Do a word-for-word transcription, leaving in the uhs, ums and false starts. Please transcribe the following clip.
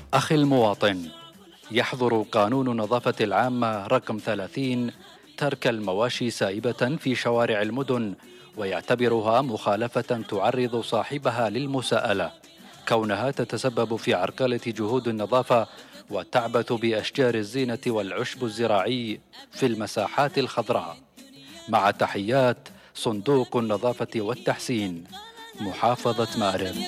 أخي المواطن، يحظر قانون النظافة العامة رقم ثلاثين ترك المواشي سائبة في شوارع المدن، ويعتبرها مخالفة تعرض صاحبها للمساءلة، كونها تتسبب في عرقلة جهود النظافة وتعبث بأشجار الزينة والعشب الزراعي في المساحات الخضراء. مع تحيات صندوق النظافة والتحسين، محافظة مأرب.